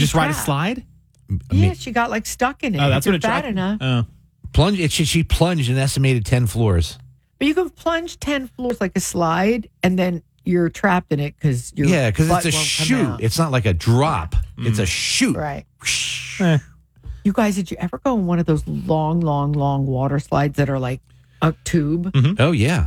just ride a trapped. slide? Yeah, she got like stuck in it. Oh, that's If what you're it bad enough. She plunged an estimated 10 floors. But you can plunge 10 floors like a slide, and then you're trapped in it because you're Because it's a chute. It's not like a drop. It's a chute. Right. Eh. You guys, did you ever go on one of those long, long, long water slides that are like a tube? Oh, yeah.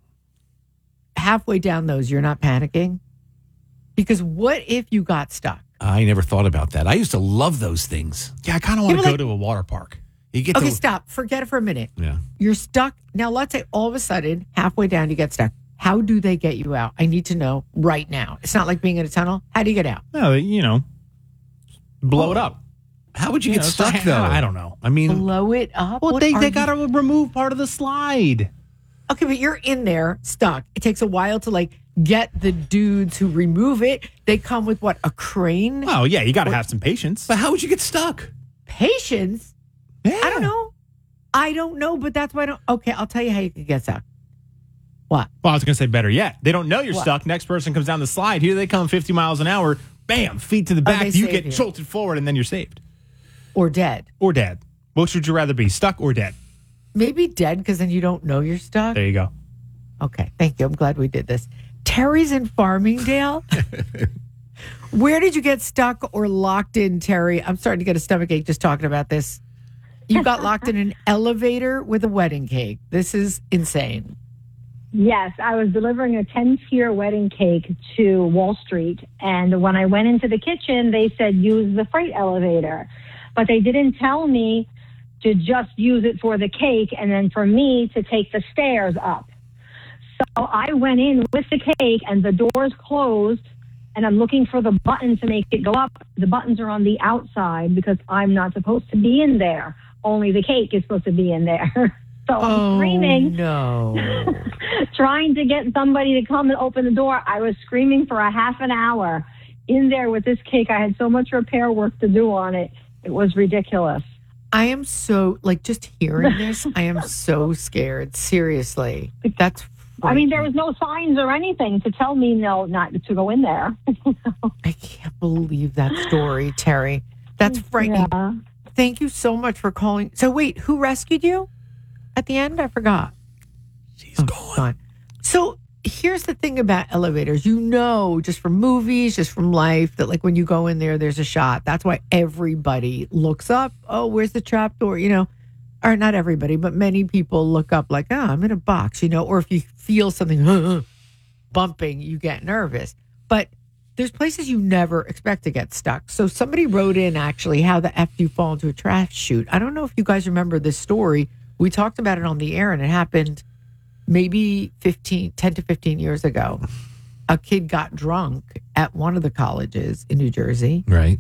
Halfway down those, you're not panicking? Because what if you got stuck? I never thought about that. I used to love those things. Yeah, I kind of want to People go to a water park. You get Okay, to, stop. Forget it for a minute. Yeah. You're stuck. Now, let's say all of a sudden, halfway down, you get stuck. How do they get you out? I need to know right now. It's not like being in a tunnel. How do you get out? No, blow it up. How would you get stuck, though? I don't know. I mean, Blow it up? Well, What they are got to remove part of the slide. Okay, but you're in there stuck. It takes a while to like get the dudes who remove it. They come with what, a crane? Oh, yeah, you got to have some patience. but how would you get stuck? Patience? Yeah. I don't know, but that's why I don't. Okay, I'll tell you how you can get stuck. What? Well, I was going to say better yet. They don't know you're What? stuck. Next person comes down the slide. Here they come 50 miles an hour. Bam, feet to the back. they You save get you. jolted forward and then you're saved. Or dead. Or dead. Which would you rather be, stuck or dead? Maybe dead because then you don't know you're stuck. There you go. Okay, thank you. I'm glad we did this. Terry's in Farmingdale. Where did you get stuck or locked in, Terry? I'm starting to get a stomachache just talking about this. You got locked in an elevator with a wedding cake. This is insane. Yes, I was delivering a 10-tier wedding cake to Wall Street. And when I went into the kitchen, they said use the freight elevator. But they didn't tell me to just use it for the cake and then for me to take the stairs up. So I went in with the cake and the doors closed and I'm looking for the button to make it go up. The buttons are on the outside because I'm not supposed to be in there. Only the cake is supposed to be in there. So I'm screaming, no. trying to get somebody to come and open the door. I was screaming for a half an hour in there with this cake. I had so much repair work to do on it. It was ridiculous. I am so, just hearing this, I am so scared. Seriously. That's I mean, there was no signs or anything to tell me no, not to go in there. I can't believe that story, Terry. That's frightening. Yeah. Thank you so much for calling. So wait, who rescued you at the end? I forgot. She's gone. So here's the thing about elevators. Just from movies, just from life, that when you go in there, there's a shot. That's why everybody looks up. Oh, where's the trap door? Or not everybody, but many people look up I'm in a box, or if you feel something bumping, you get nervous. But there's places you never expect to get stuck. So somebody wrote in actually how the F do you fall into a trash chute. I don't know if you guys remember this story. We talked about it on the air and it happened maybe 10 to 15 years ago. A kid got drunk at one of the colleges in New Jersey. Right.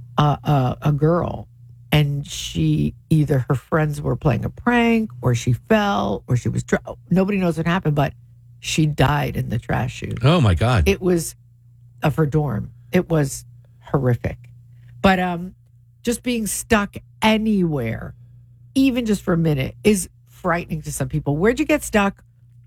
A girl. And either her friends were playing a prank or she fell or she was drunk. Nobody knows what happened, but she died in the trash chute. Oh, my God. It was of her dorm. It was horrific. But just being stuck anywhere, even just for a minute, is frightening to some people. Where'd you get stuck?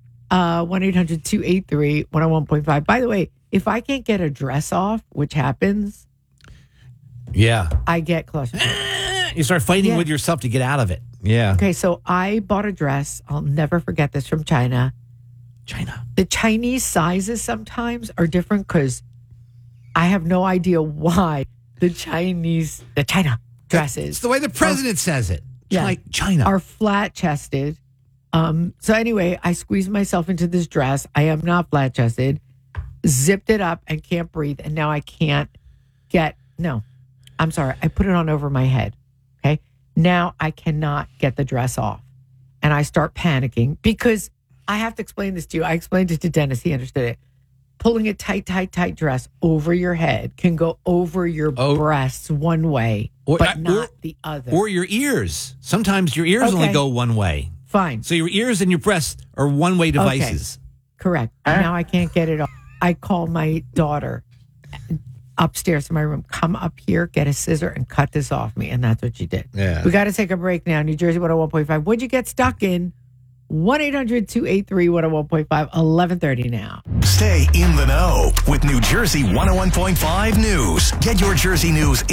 1-800-283-101.5. By the way, if I can't get a dress off, which happens, Yeah. I get closer. You start fighting with yourself to get out of it. Yeah. Okay, so I bought a dress. I'll never forget this, from China. The Chinese sizes sometimes are different because I have no idea why the China dresses. It's the way the president says it. Yeah. China. Are flat-chested. So anyway, I squeezed myself into this dress. I am not flat-chested. Zipped it up and can't breathe. And now I can't I'm sorry. I put it on over my head. Okay. Now I cannot get the dress off. And I start panicking because I have to explain this to you. I explained it to Dennis. He understood it. Pulling a tight dress over your head can go over your breasts one way, but not the other. Or your ears. Sometimes your ears only go one way. Fine. So your ears and your breasts are one-way devices. Okay. Correct. Now I can't get it off. I call my daughter upstairs to my room. Come up here, get a scissor, and cut this off me. And that's what she did. Yeah. We got to take a break now. New Jersey 101.5. What'd you get stuck in? 1-800-283-101.5, 11:30 now. Stay in the know with New Jersey 101.5 News. Get your Jersey news